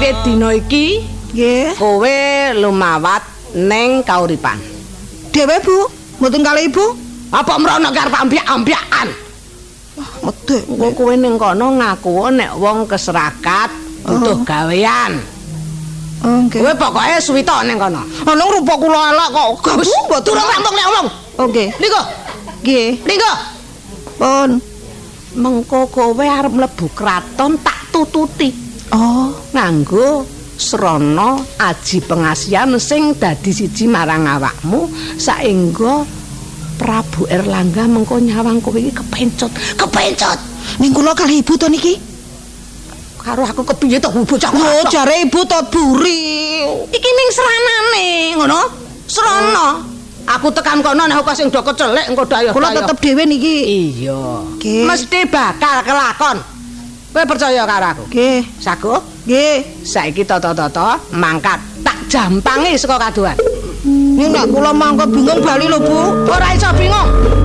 Mulai dina iki Nggih. kowe lumawat ning kauripan. Dhewe, Bu, mboten kalih Ibu. Apa mrono karep ambyak-ambyakan? Medhek. Engko kowe ning kono ngaku nek wong keserakat butuh gawean. Oh, nggih. Kowe pokoke suwita ning kono. Ana rupa kula elek kok. Gabu mboten Durung rampung nek omong. Oke. Niku, Nggih. niku. Pun. Mengko kowe arep mlebu kraton tak tututi. Oh, Nganggo srana aji pengasihan sing dadi siji marang awakmu saengga Prabu Erlangga mengko nyawang kowe iki kepencot. ning kula kalih Ibu to niki. Karo aku kepiye to bocah Oh, jare Ibu to buri. iki ning seranane ngono. Serana. Aku tekan kono nek kok sing do kecelek engko dayoh. Kula tetep dhewe niki. Iya. Nggih. Mesti bakal kelakon. Kowe percaya karo aku? Nggih. Sagup? Nggih. Saiki tata-tata mangkat tak jampangi saka kaduan. Ning nek kula mangko bingung bali lho, Bu. Ora iso bingung.